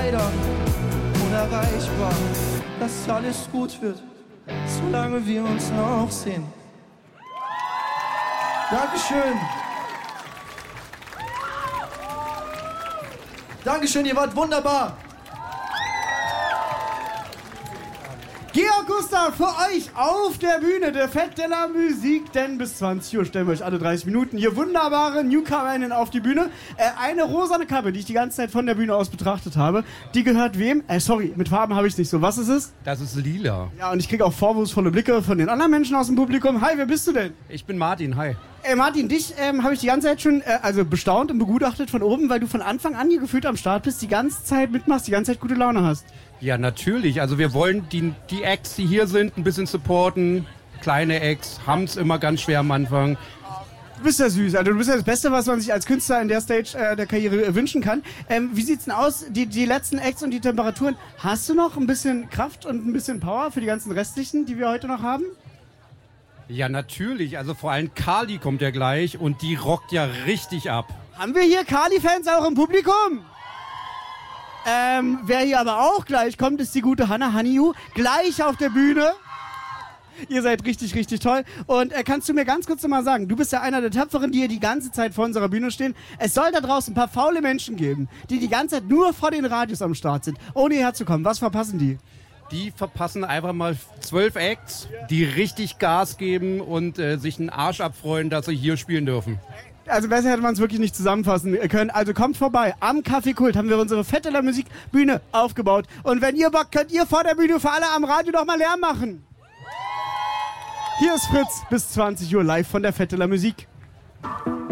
leider unerreichbar, dass alles gut wird, solange wir uns noch sehen. Dankeschön. Dankeschön, ihr wart wunderbar. Georg Gustav für euch auf der Bühne der Fête de la Musique, denn bis 20 Uhr stellen wir euch alle 30 Minuten hier wunderbare NewcomerInnen auf die Bühne. Eine rosane Kappe, die ich die ganze Zeit von der Bühne aus betrachtet habe, die gehört wem? Sorry, mit Farben habe ich es nicht so. Was ist es? Das ist lila. Ja, und ich kriege auch vorwurfsvolle Blicke von den anderen Menschen aus dem Publikum. Hi, wer bist du denn? Ich bin Martin, hi. Martin, dich habe ich die ganze Zeit schon bestaunt und begutachtet von oben, weil du von Anfang an hier gefühlt am Start bist, die ganze Zeit mitmachst, die ganze Zeit gute Laune hast. Ja, natürlich. Also wir wollen die Acts, die hier sind, ein bisschen supporten. Kleine Acts, haben es immer ganz schwer am Anfang. Du bist ja süß, also du bist ja das Beste, was man sich als Künstler in der Stage der Karriere wünschen kann. Wie sieht's denn aus, die letzten Acts und die Temperaturen? Hast du noch ein bisschen Kraft und ein bisschen Power für die ganzen restlichen, die wir heute noch haben? Ja, natürlich. Also vor allem Kali kommt ja gleich und die rockt ja richtig ab. Haben wir hier Kali-Fans auch im Publikum? Wer hier aber auch gleich kommt, ist die gute Hannah Haniu. Gleich auf der Bühne. Ihr seid richtig, richtig toll. Und kannst du mir ganz kurz nochmal sagen, du bist ja einer der Tapferen, die hier die ganze Zeit vor unserer Bühne stehen. Es soll da draußen ein paar faule Menschen geben, die die ganze Zeit nur vor den Radios am Start sind, ohne hierher zu kommen. Was verpassen die? Die verpassen einfach mal 12 Acts, die richtig Gas geben und sich einen Arsch abfreuen, dass sie hier spielen dürfen. Also besser hätte man es wirklich nicht zusammenfassen können. Also kommt vorbei. Am Café Kult haben wir unsere Fête de la Musique Bühne aufgebaut. Und wenn ihr Bock, könnt ihr vor der Bühne für alle am Radio noch mal Lärm machen. Hier ist Fritz bis 20 Uhr live von der Fête de la Musique.